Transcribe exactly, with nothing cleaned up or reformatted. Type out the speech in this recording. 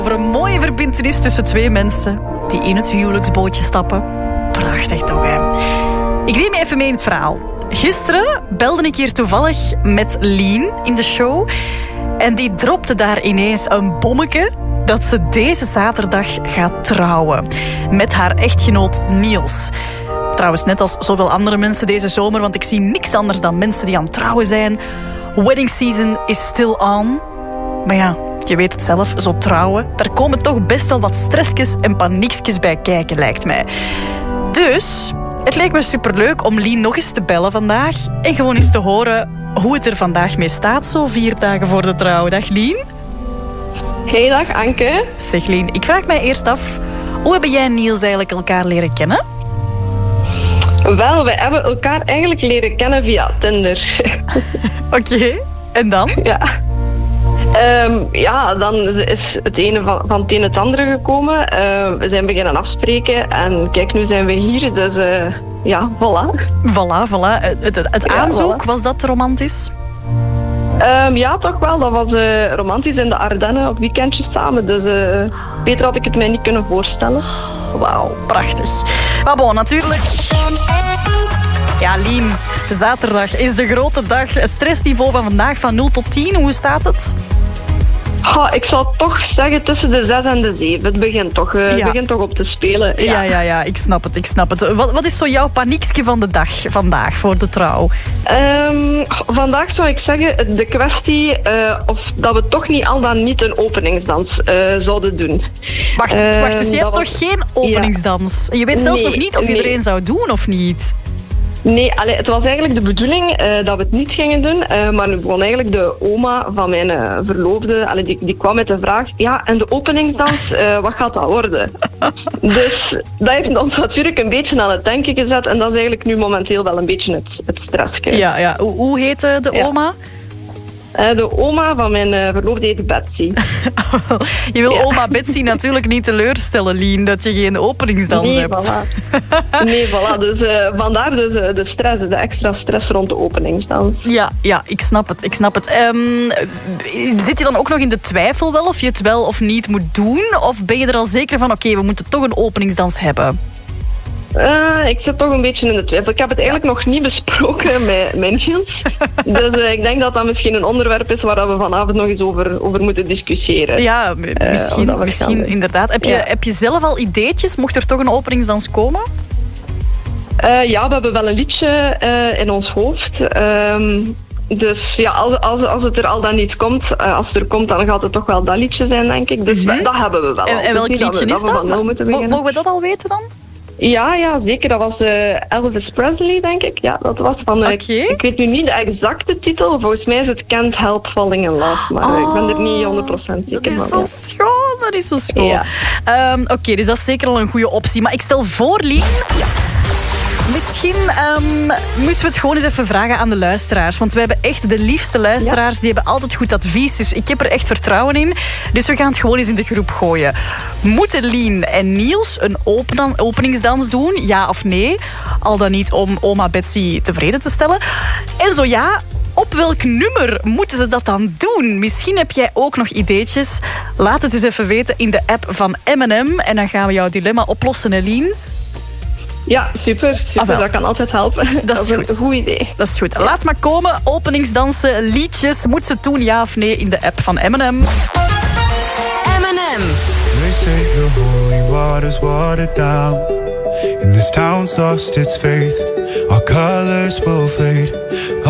Over een mooie verbintenis tussen twee mensen die in het huwelijksbootje stappen. Prachtig toch, hè? Ik neem je even mee in het verhaal. Gisteren belde ik hier toevallig met Lien in de show. En die dropte daar ineens een bommetje dat ze deze zaterdag gaat trouwen. Met haar echtgenoot Niels. Trouwens, net als zoveel andere mensen deze zomer, want ik zie niks anders dan mensen die aan het trouwen zijn. Wedding season is still on. Maar ja, je weet het zelf, zo trouwen, daar komen toch best wel wat stressjes en paniekjes bij kijken, lijkt mij. Dus het leek me superleuk om Lien nog eens te bellen vandaag en gewoon eens te horen hoe het er vandaag mee staat, zo vier dagen voor de trouw. Dag Lien. Hey, dag Anke. Zeg Lien, ik vraag mij eerst af, hoe hebben jij en Niels eigenlijk elkaar leren kennen? Wel, we hebben elkaar eigenlijk leren kennen via Tinder. Oké, okay. En dan? Ja. Um, ja, dan is het ene van, van het een het andere gekomen. Uh, we zijn beginnen afspreken en kijk, nu zijn we hier. Dus uh, ja, voilà. Voilà, voilà. Het, het, het ja, aanzoek, voilà. Was dat romantisch? Um, ja, toch wel. Dat was uh, romantisch in de Ardennen op weekendjes samen. Dus uh, beter had ik het mij niet kunnen voorstellen. Wauw, prachtig. Maar bon, natuurlijk... Ja, Lien, zaterdag is de grote dag. Stressniveau van vandaag van nul tot tien. Hoe staat het? Oh, ik zou toch zeggen tussen de zes en de zeven. Het begint toch, uh, ja. begint toch op te spelen. Ja. ja, ja, ja, ik snap het, ik snap het. Wat, wat is zo jouw paniekje van de dag vandaag voor de trouw? Um, vandaag zou ik zeggen de kwestie uh, of dat we toch niet al dan niet een openingsdans uh, zouden doen. Wacht, uh, wacht dus je hebt was... nog geen openingsdans? Ja. Je weet zelfs nee, nog niet of je nee. er een zou doen of niet? Nee, allee, het was eigenlijk de bedoeling uh, dat we het niet gingen doen. Uh, maar nu begon eigenlijk de oma van mijn uh, verloofde, allee, die, die kwam met de vraag, ja, en de openingsdans, uh, wat gaat dat worden? Dus dat heeft ons natuurlijk een beetje aan het denken gezet. En dat is eigenlijk nu momenteel wel een beetje het, het stressje. Ja, ja. Hoe, hoe heet uh, de ja. oma? Uh, de oma van mijn uh, verloofde heet Betsy. Je wil ja. oma Betsy natuurlijk niet teleurstellen, Lien, dat je geen openingsdans nee, hebt. Voilà. Nee, voilà. Dus uh, vandaar dus, uh, de stress, de extra stress rond de openingsdans. Ja, ja, ik snap het. Ik snap het. Um, zit je dan ook nog in de twijfel wel of je het wel of niet moet doen? Of ben je er al zeker van, oké, okay, we moeten toch een openingsdans hebben? Uh, ik zit toch een beetje in de twijfel. Ik heb het eigenlijk nog niet besproken met Niels. Dus uh, ik denk dat dat misschien een onderwerp is waar we vanavond nog eens over, over moeten discussiëren. Ja, m- misschien, uh, misschien inderdaad. Heb je, ja. heb je zelf al ideetjes? Mocht er toch een openingsdans komen? Uh, ja, we hebben wel een liedje uh, in ons hoofd. Um, dus ja, als, als, als het er al dan niet komt, uh, als het er komt, dan gaat het toch wel dat liedje zijn, denk ik. Dus mm-hmm. dat hebben we wel en, al. En welk dus liedje dat we, is dat? dat? dat? Mo- mogen we dat al weten dan? Ja, ja, zeker. Dat was uh, Elvis Presley, denk ik. Ja, dat was van... Uh, okay. ik, ik weet nu niet de exacte titel. Volgens mij is het Can't Help Falling in Love. Maar oh, uh, ik ben er niet honderd procent zeker van. van. Dat is zo schoon, dat is zo schoon. Ja. Um, Oké, okay, dus dat is zeker al een goede optie. Maar ik stel voor, Lien... Ja. Misschien um, moeten we het gewoon eens even vragen aan de luisteraars. Want we hebben echt de liefste luisteraars. Ja. Die hebben altijd goed advies. Dus ik heb er echt vertrouwen in. Dus we gaan het gewoon eens in de groep gooien. Moeten Lien en Niels een open, openingsdans doen? Ja of nee? Al dan niet om oma Betsy tevreden te stellen. En zo ja... Op welk nummer moeten ze dat dan doen? Misschien heb jij ook nog ideetjes. Laat het eens even weten in de app van M en M. En dan gaan we jouw dilemma oplossen, Lien. Ja, super. super. Ah, dat kan altijd helpen. Dat is, dat is goed. een goed idee. Dat is goed. Laat maar komen. Openingsdansen, liedjes. Moet ze doen, ja of nee, in de app van M en M. M en M. They say the holy water's watered down, and this town's lost its faith. Our colors will fade.